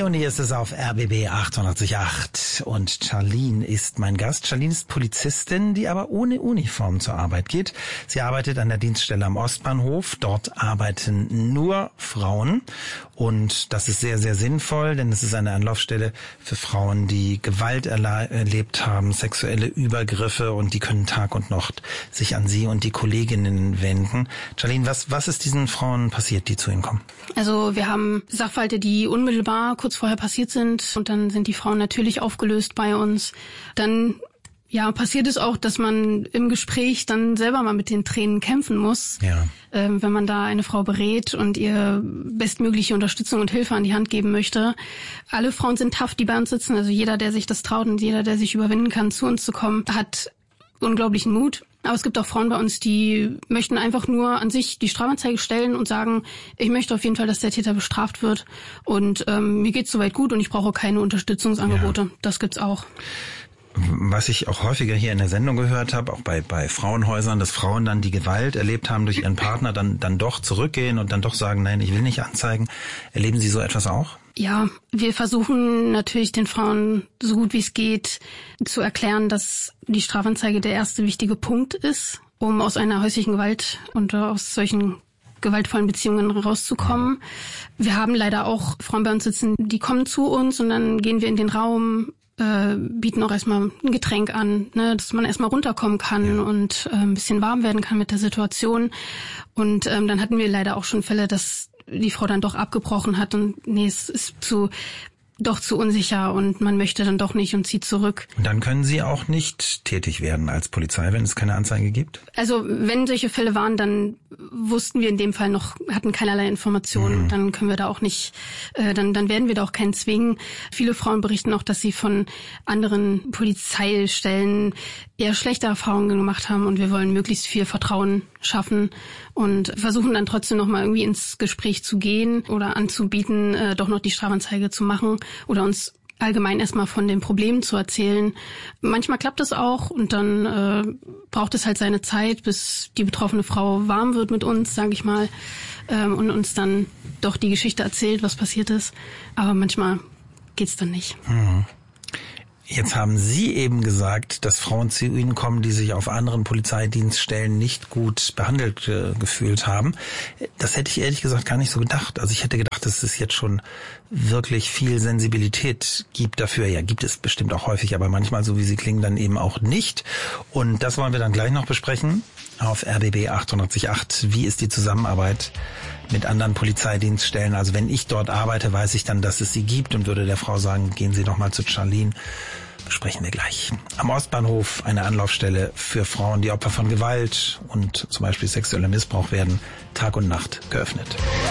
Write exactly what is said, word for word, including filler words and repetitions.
Und hier ist es auf R B B achtundachtzig Komma acht und Charlene ist mein Gast. Charlene ist Polizistin, die aber ohne Uniform zur Arbeit geht. Sie arbeitet an der Dienststelle am Ostbahnhof. Dort arbeiten nur Frauen und das ist sehr, sehr sinnvoll, denn es ist eine Anlaufstelle für Frauen, die Gewalt erle- erlebt haben, sexuelle Übergriffe, und die können Tag und Nacht sich an Sie und die Kolleginnen wenden. Charlene, was, was ist diesen Frauen passiert, die zu Ihnen kommen? Also wir haben Sachverhalte, die unmittelbar kurz vorher passiert sind, und dann sind die Frauen natürlich aufgelöst bei uns. Dann ja, passiert es auch, dass man im Gespräch dann selber mal mit den Tränen kämpfen muss, ja. ähm, wenn man da eine Frau berät und ihr bestmögliche Unterstützung und Hilfe an die Hand geben möchte. Alle Frauen sind tough, die bei uns sitzen. Also jeder, der sich das traut und jeder, der sich überwinden kann, zu uns zu kommen, hat unglaublichen Mut. Aber es gibt auch Frauen bei uns, die möchten einfach nur an sich die Strafanzeige stellen und sagen, ich möchte auf jeden Fall, dass der Täter bestraft wird, und ähm, mir geht's soweit gut und ich brauche keine Unterstützungsangebote. Ja. Das gibt's auch. Was ich auch häufiger hier in der Sendung gehört habe, auch bei bei Frauenhäusern, dass Frauen dann die Gewalt erlebt haben durch ihren Partner, dann dann doch zurückgehen und dann doch sagen, nein, ich will nicht anzeigen. Erleben Sie so etwas auch? Ja, wir versuchen natürlich den Frauen so gut wie es geht zu erklären, dass die Strafanzeige der erste wichtige Punkt ist, um aus einer häuslichen Gewalt und aus solchen gewaltvollen Beziehungen rauszukommen. Wir haben leider auch Frauen bei uns sitzen, die kommen zu uns und dann gehen wir in den Raum, äh, bieten auch erstmal ein Getränk an, ne, dass man erstmal runterkommen kann, ja. und äh, ein bisschen warm werden kann mit der Situation. Und ähm, dann hatten wir leider auch schon Fälle, dass die Frau dann doch abgebrochen hat und nee, es ist zu doch zu unsicher und man möchte dann doch nicht und zieht zurück. Und dann können Sie auch nicht tätig werden als Polizei, wenn es keine Anzeige gibt? Also wenn solche Fälle waren, dann wussten wir in dem Fall noch, hatten keinerlei Informationen. Mhm. Dann können wir da auch nicht, äh, dann dann werden wir da auch keinen zwingen. Viele Frauen berichten auch, dass sie von anderen Polizeistellen eher schlechte Erfahrungen gemacht haben, und wir wollen möglichst viel Vertrauen schaffen und versuchen dann trotzdem noch mal irgendwie ins Gespräch zu gehen oder anzubieten, äh, doch noch die Strafanzeige zu machen oder uns allgemein erstmal von den Problemen zu erzählen. Manchmal klappt das auch, und dann äh, braucht es halt seine Zeit, bis die betroffene Frau warm wird mit uns, sage ich mal, ähm, und uns dann doch die Geschichte erzählt, was passiert ist. Aber manchmal geht's dann nicht. Mhm. Jetzt haben Sie eben gesagt, dass Frauen zu Ihnen kommen, die sich auf anderen Polizeidienststellen nicht gut behandelt äh, gefühlt haben. Das hätte ich ehrlich gesagt gar nicht so gedacht. Also ich hätte gedacht, dass es jetzt schon wirklich viel Sensibilität gibt dafür. Ja, gibt es bestimmt auch häufig, aber manchmal, so wie sie klingen, dann eben auch nicht. Und das wollen wir dann gleich noch besprechen auf R B B achtundachtzig Komma acht. Wie ist die Zusammenarbeit mit anderen Polizeidienststellen? Also wenn ich dort arbeite, weiß ich dann, dass es sie gibt, und würde der Frau sagen, gehen Sie doch mal zu Charlene. Besprechen wir gleich. Am Ostbahnhof eine Anlaufstelle für Frauen, die Opfer von Gewalt und zum Beispiel sexuellem Missbrauch werden, Tag und Nacht geöffnet.